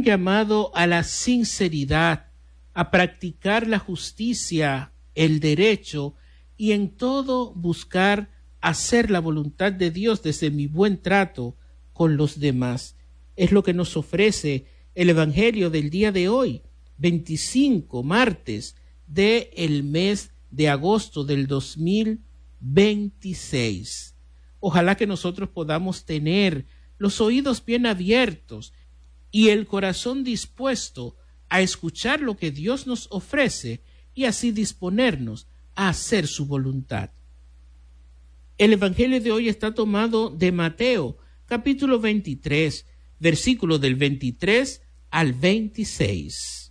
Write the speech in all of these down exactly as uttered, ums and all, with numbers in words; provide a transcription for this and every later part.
un llamado a la sinceridad, a practicar la justicia, el derecho y en todo buscar hacer la voluntad de Dios desde mi buen trato con los demás. Es lo que nos ofrece el Evangelio del día de hoy, veinticinco, martes del mes de agosto del dos mil veintiséis. Ojalá que nosotros podamos tener los oídos bien abiertos y el corazón dispuesto a escuchar lo que Dios nos ofrece y así disponernos a hacer su voluntad. El Evangelio de hoy está tomado de Mateo, capítulo veintitrés, versículos del veintitrés al veintiséis.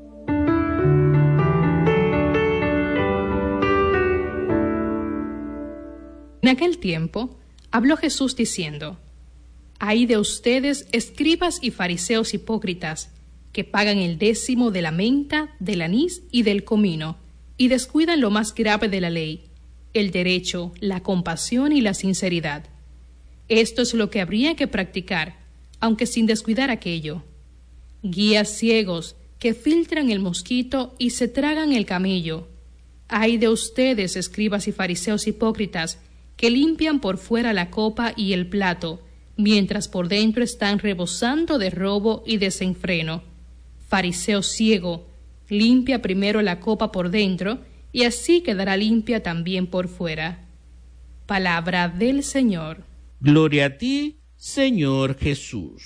En aquel tiempo habló Jesús diciendo: Ay de ustedes, escribas y fariseos hipócritas, que pagan el décimo de la menta, del anís y del comino, y descuidan lo más grave de la ley, el derecho, la compasión y la sinceridad. Esto es lo que habría que practicar, aunque sin descuidar aquello. Guías ciegos que filtran el mosquito y se tragan el camello. Ay de ustedes, escribas y fariseos hipócritas, que limpian por fuera la copa y el plato, mientras por dentro están rebosando de robo y desenfreno. Fariseo ciego, limpia primero la copa por dentro, y así quedará limpia también por fuera. Palabra del Señor. Gloria a ti, Señor Jesús.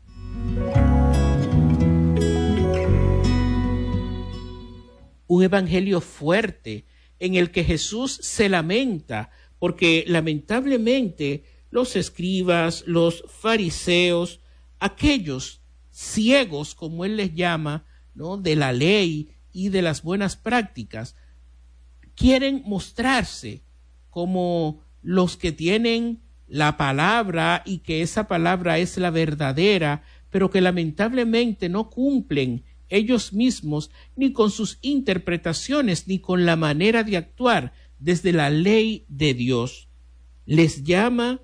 Un evangelio fuerte en el que Jesús se lamenta, porque lamentablemente los escribas, los fariseos, aquellos ciegos, como él les llama, ¿no?, de la ley y de las buenas prácticas, quieren mostrarse como los que tienen la palabra y que esa palabra es la verdadera, pero que lamentablemente no cumplen ellos mismos ni con sus interpretaciones ni con la manera de actuar desde la ley de Dios. Les llama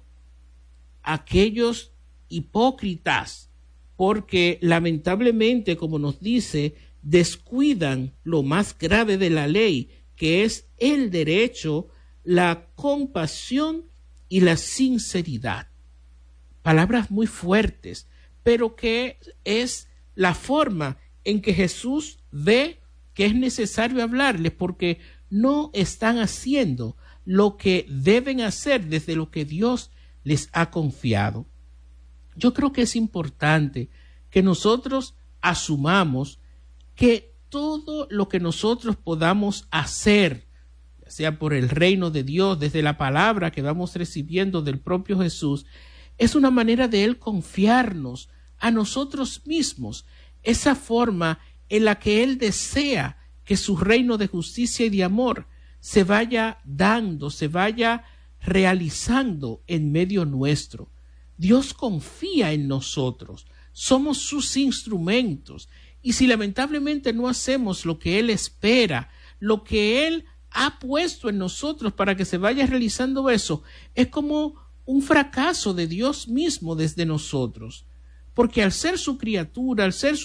aquellos hipócritas porque lamentablemente, como nos dice, descuidan lo más grave de la ley, que es el derecho, la compasión y la sinceridad. Palabras muy fuertes, pero que es la forma en que Jesús ve que es necesario hablarles, porque no están haciendo lo que deben hacer desde lo que Dios les ha confiado. Yo creo que es importante que nosotros asumamos que todo lo que nosotros podamos hacer, ya sea por el reino de Dios, desde la palabra que vamos recibiendo del propio Jesús, es una manera de Él confiarnos a nosotros mismos, esa forma en la que Él desea que su reino de justicia y de amor se vaya dando, se vaya realizando en medio nuestro. Dios confía en nosotros, somos sus instrumentos, y si lamentablemente no hacemos lo que Él espera, lo que Él ha puesto en nosotros para que se vaya realizando eso, es como un fracaso de Dios mismo desde nosotros, porque al ser su criatura, al ser su